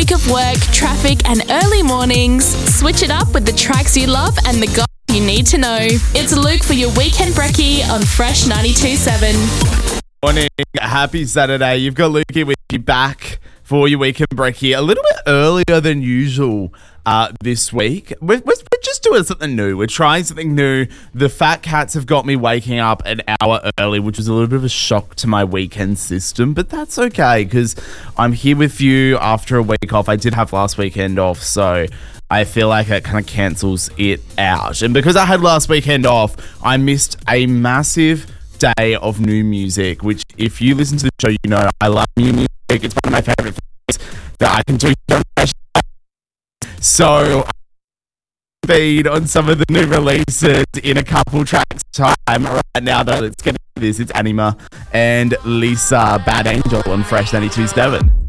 week of work, traffic, and early mornings, switch it up with the tracks you love and the gossip you need to know. It's Luke for your Weekend Brekkie on Fresh 92.7. Morning, happy Saturday. You've got Luke here with you back for your Weekend Brekkie a little bit earlier than usual this week. We're just doing something new. We're trying something new. The Fat Cats have got me waking up an hour early, which was a little bit of a shock to my weekend system, but that's okay because I'm here with you after a week off. I did have last weekend off, so I feel like it kind of cancels it out. And because I had last weekend off, I missed a massive day of new music, which if you listen to the show, you know I love new music. It's one of my favorite things that I can do. So feed on some of the new releases in a couple tracks time. Right now though, let's get into this. It's Anima and Lisa Bad Angel on Fresh 92.7.